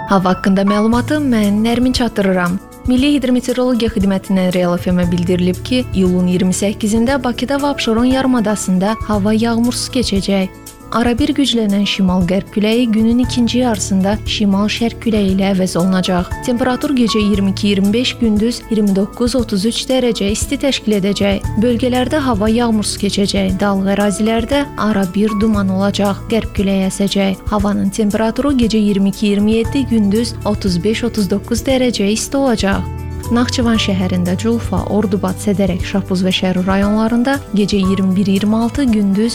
Hava haqqında məlumatı mən Nərmin çatdırıram. Milli Hidrometeorologiya Xidmətindən Real FM-ə bildirilib ki, iyulun 28-də Bakıda və Abşeron yarımadasında hava yağmursuz keçəcək. Arabir güclənən şimal-qərb küləyi günün ikinci yarısında şimal-şərq küləyi ilə əvəz olunacaq. Temperatur gecə 22-25, gündüz 29-33 dərəcə isti təşkil edəcək. Bölgələrdə hava yağmursuz keçəcək. Dağlıq ərazilərdə arabir duman olacaq. Qərb küləyi əsəcək. Havanın temperaturu gecə 22-27, gündüz 35-39 dərəcə isti olacaq. Naxçıvan şəhərində Culfa, Ordubad, Sədərək, Şahbuz və Şərur rayonlarında gecə 21-26, gündüz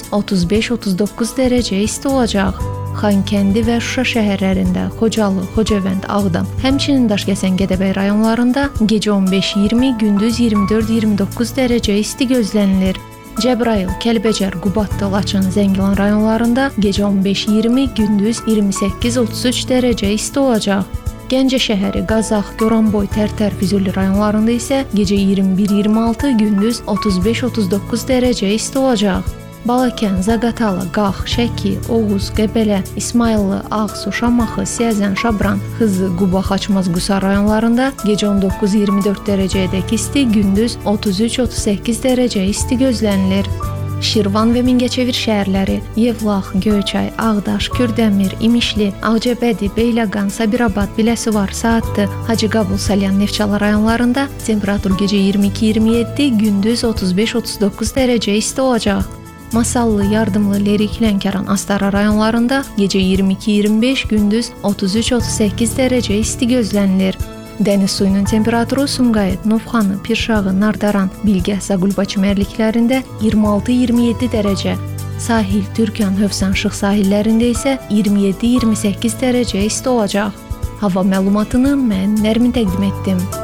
35-39 dərəcə isti olacaq. Xankəndi və Şuşa şəhərlərində, Xocalı, Xocavənd, Ağdam, həmçinin Daşkəsən, Gədəbəy rayonlarında gecə 15-20, gündüz 24-29 dərəcə isti gözlənilir. Cəbrayıl, Kəlbəcər, Qubadlı, Laçın, Zəngilan rayonlarında gecə 15-20, gündüz 28-33 dərəcə isti olacaq. Gəncə şəhəri, Qazax, Goranboy, Tərtər, Füzuli rayonlarında isə gecə 21-26, gündüz 35-39 dərəcə isti olacaq. Balakən, Zaqatala, Qax, Şəki, Oğuz, Qəbələ, İsmayıllı, Ağsu, Şamaxı, Siyəzən, Şabran, Xızı, Quba, Xaçmaz, Qusar rayonlarında gecə 19-24 dərəcəyədək isti, gündüz 33-38 dərəcə isti gözlənilir. Şirvan və Mingəçevir şəhərləri, Yevlax, Göyçay, Ağdaş, Kürdəmir, İmişli, Ağcabədi, Beyləqan, Sabirabad, Biləsuvar, Saatlı, Hacıqabul, Salyan, Neftçala rayonlarında temperatur gecə 22-27, gündüz 35-39 dərəcə isti olacaq. Masallı, Yardımlı, Lerik, Lənkəran, Astara rayonlarında gecə 22-25, gündüz 33-38 dərəcə isti gözlənilir. Dəniz suyunun temperaturu Sumqayıt, Novxanı, Pirşağı, Nardaran, Bilgəh, Zaqulba çimərliklərində 26-27 dərəcə, sahil, Türkan, Hövsan, Şıx sahillərində isə 27-28 dərəcə isti olacaq. Hava məlumatını mən Nərmin təqdim etdim.